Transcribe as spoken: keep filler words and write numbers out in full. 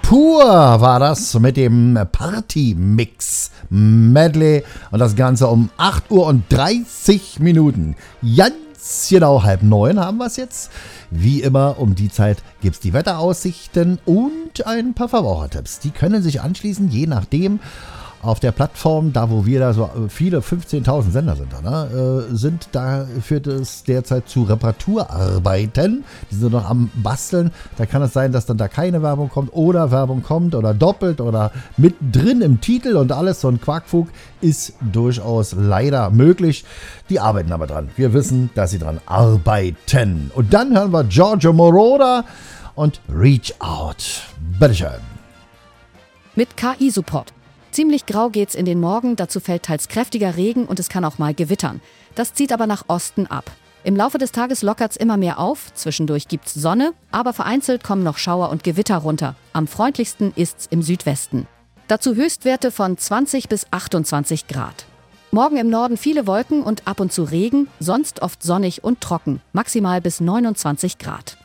pur war das mit dem Party-Mix Medley und das Ganze um acht Uhr und dreißig Minuten. Ganz genau halb neun haben wir es jetzt. Wie immer um die Zeit gibt es die Wetteraussichten und ein paar Verbrauchertipps. Die können sich anschließen, je nachdem. Auf der Plattform, da wo wir da so viele, fünfzehntausend Sender sind da, ne, äh, sind, da führt es derzeit zu Reparaturarbeiten. Die sind noch am Basteln. Da kann es sein, dass dann da keine Werbung kommt oder Werbung kommt oder doppelt oder mittendrin im Titel und alles. So ein Quarkfug ist durchaus leider möglich. Die arbeiten aber dran. Wir wissen, dass sie dran arbeiten. Und dann hören wir Giorgio Moroder und Reach Out. Bitteschön. Mit K I-Support. Ziemlich grau geht's in den Morgen, dazu fällt teils kräftiger Regen und es kann auch mal gewittern. Das zieht aber nach Osten ab. Im Laufe des Tages lockert's immer mehr auf, zwischendurch gibt's Sonne, aber vereinzelt kommen noch Schauer und Gewitter runter. Am freundlichsten ist's im Südwesten. Dazu Höchstwerte von zwanzig bis achtundzwanzig Grad. Morgen im Norden viele Wolken und ab und zu Regen, sonst oft sonnig und trocken, maximal bis neunundzwanzig Grad.